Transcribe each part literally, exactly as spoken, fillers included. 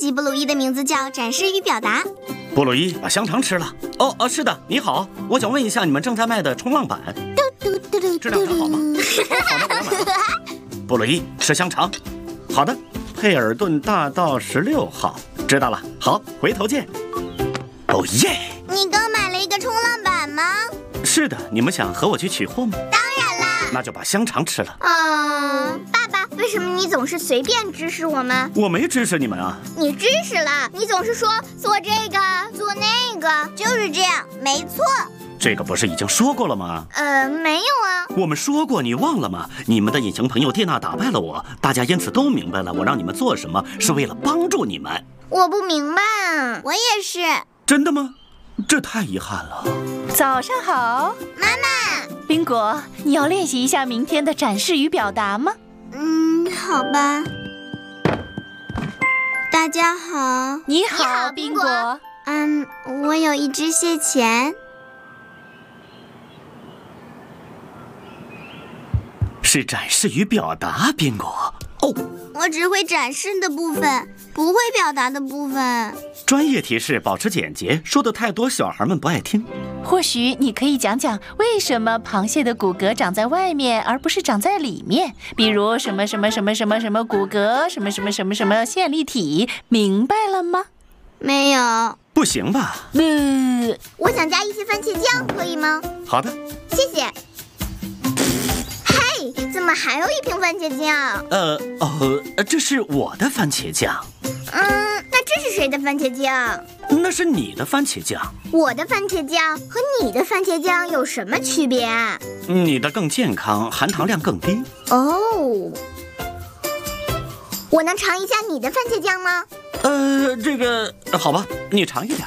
集布鲁伊的名字叫展示与表达。 布鲁伊把香肠吃了。哦哦，是的，你好，我想问一下你们正在卖的冲浪板，质量很好吗？好的，我要买了。布鲁伊吃香肠。好的，佩尔顿大道十六号，知道了。好，回头见。哦耶！ 你刚买了一个冲浪板吗？ 是的，你们想和我去取货吗？ 当然啦。 那就把香肠吃了。 嗯，爸爸，为什么你总是随便指使我们？ 我没指使你们啊。 你指使了，你总是说做这个，做那个，就是这样，没错。 这个不是已经说过了吗？ 呃，没有啊。 我们说过，你忘了吗？你们的隐形朋友蒂娜打败了我，大家因此都明白了我让你们做什么是为了帮助你们。 我不明白啊。我也是。 真的吗？这太遗憾了。 早上好， 妈妈。 宾果，你要练习一下明天的展示与表达吗？ 嗯，好吧。大家好。 你好， 你好宾果。 嗯，我有一只蟹钳。 是展示与表达，宾果。哦， 我只会展示的部分，不会表达的部分。 专业提示，保持简洁，说的太多小孩们不爱听。 或许你可以讲讲为什么螃蟹的骨骼长在外面而不是长在里面，比如什么什么什么什么什么骨骼，什么什么什么什么线粒体，明白了吗？ 没有。 不行吧？ 呃， 我想加一些番茄酱，可以吗？ 好的。 谢谢。嘿，怎么还有一瓶番茄酱？ 呃哦，这是我的番茄酱。 嗯，那这是谁的番茄酱？ 那是你的番茄酱。 我的番茄酱和你的番茄酱有什么区别啊？ 你的更健康，含糖量更低。 哦，我能尝一下你的番茄酱吗？ 呃，这个好吧，你尝一点。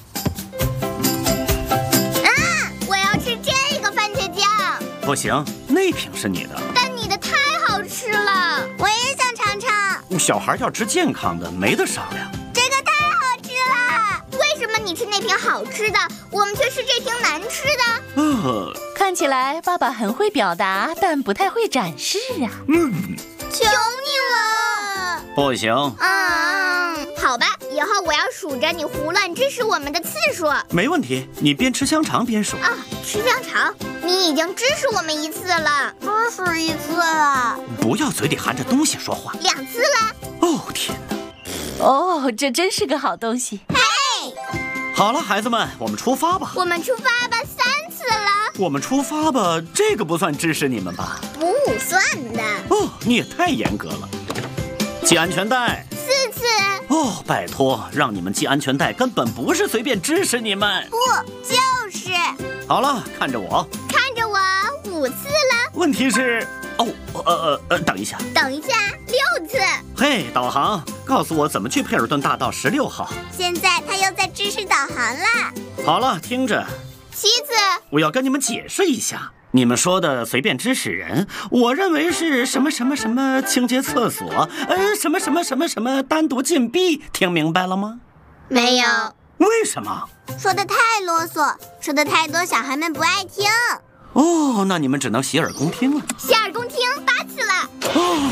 啊，我要吃这个番茄酱。 不行，那瓶是你的。 但你的太好吃了，我也想尝尝。 小孩要吃健康的，没得商量。 这个太好吃了！为什么你吃那瓶好吃的，我们却吃这瓶难吃的？ 呃， 看起来爸爸很会表达，但不太会展示啊。 嗯， 求你了。 不行。 嗯，好吧，以后我要数着你胡乱指使我们的次数。 没问题，你边吃香肠边数。 啊，吃香肠，你已经指使我们一次了，指使一次了， 不要嘴里含着东西说话。 两次了。 哦天哪！ 哦，这真是个好东西。 嘿， 好了，孩子们，我们出发吧。 我们出发吧，三次了。 我们出发吧，这个不算支持你们吧？ 不算的。 哦，你也太严格了。系安全带。 四次。 哦，拜托，让你们系安全带根本不是随便支持你们。 不，就是。 好了，看着我。 看着我，五次了。 问题是，哦，呃呃呃，等一下。 等一下，六次。 嘿，导航，告诉我怎么去佩尔顿大道十六号。 现在他又在支持导航了。 好了，听着。 七次。 我要跟你们解释一下，你们说的随便指使人，我认为是什么什么什么清洁厕所，呃，什么什么什么什么单独禁闭，听明白了吗？ 没有。 为什么？ 说的太啰嗦，说的太多，小孩们不爱听。 哦，那你们只能洗耳恭听了。 洗耳恭听八次了。 哦，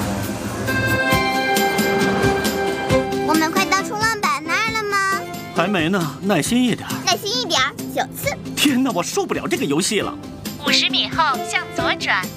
我们快到冲浪板那儿了吗？ 还没呢，耐心一点。 耐心一点，九次。 天哪，我受不了这个游戏了。 五十米后向左转。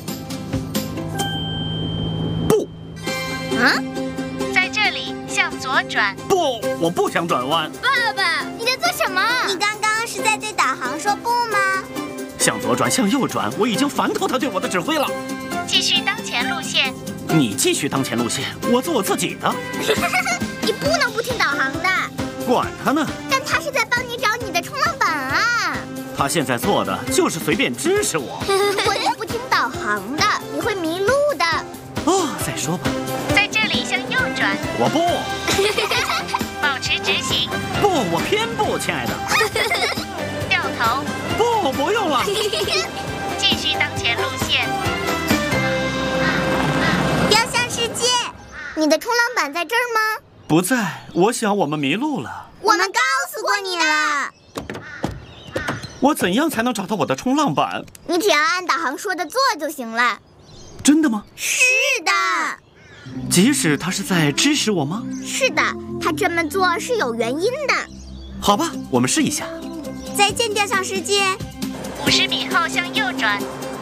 不。 啊？ 在这里向左转。 不，我不想转弯。 爸爸，你在做什么？你刚刚是在对导航说不吗？ 向左转，向右转，我已经烦透他对我的指挥了。 继续当前路线。 你继续当前路线，我做我自己的。 你不能不听导航的。 管他呢。 但他是在帮你找你的冲浪板啊。 他现在做的就是随便支持我。 如果你不听导航的，你会迷路的。 哦，再说吧。 在这里向右转。 我不。 保持直行。 不，我偏不，亲爱的。 掉头。 不，不用了。 继续当前路线。 标向世界。你的冲浪板在这儿吗？ 不在，我想我们迷路了。 我们告诉过你了。 我怎样才能找到我的冲浪板？ 你只要按导航说的做就行了。 真的吗？ 是的。 即使他是在支持我吗？ 是的，他这么做是有原因的。 好吧，我们试一下。 再见，雕像世界。 五十米后向右转。